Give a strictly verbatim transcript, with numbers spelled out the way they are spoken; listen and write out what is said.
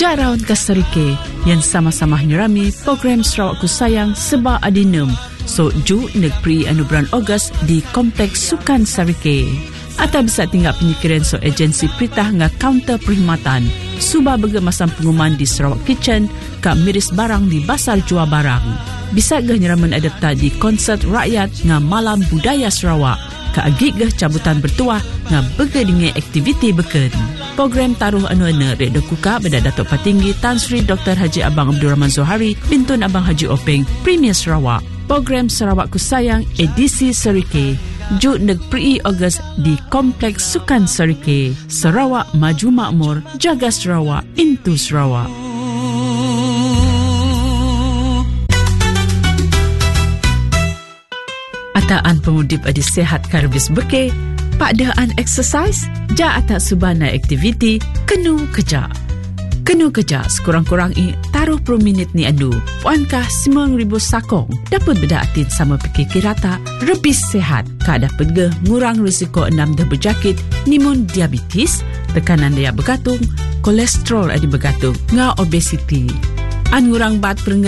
Jarawan Kasarike yang sama-sama nyerami program Sarawak Ku Sayang Seba Adinem so ju negeri anu bulan Ogos di Kompleks Sukan Sarike. Atau bisa tinggal penyikiran so agensi peritah nga kaunter perkhidmatan Subah bergemasam pengumuman di Sarawak Kitchen ka miris barang di Basar Jual Barang. Bisa gah nyeraman adapta di konsert rakyat nga Malam Budaya Sarawak ka agik gah cabutan bertuah nga bergedingi aktiviti beken. Program taruh anu-anu rek dokuka beda Datuk Patinggi Tan Sri Doktor Haji Abang Abdul Rahman Zohari Bintun Abang Haji Openg Premier Sarawak. Program Sarawak Ku Sayang edisi Sarike Ju negeri Ogos di Kompleks Sukan Sarike. Sarawak maju makmur, jaga Sarawak, into Sarawak. Ataan pemudip adi sehat karbis beke, pakdaan exercise, ja atak subana aktiviti, kenu kerja. Kenu kerja sekurang-kurang i taruh puluh minit ni adu. Puankah sembilan ribu sakong dapat beda atin sama pikir kirata rebis sehat. Ka dapat ge ngurang risiko enam dah berjakit nimun diabetes, tekanan daya bergantung, kolesterol adi bergantung, nga obesiti. An ngurang bat